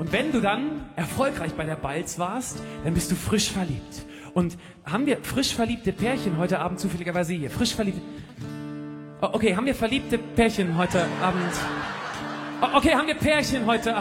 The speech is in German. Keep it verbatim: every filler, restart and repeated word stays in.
Und wenn du dann erfolgreich bei der Balz warst, dann bist du frisch verliebt. Und haben wir frisch verliebte Pärchen heute Abend zufälligerweise hier? Frisch verliebte... Oh, okay, haben wir verliebte Pärchen heute Abend? Oh, okay, haben wir Pärchen heute Abend?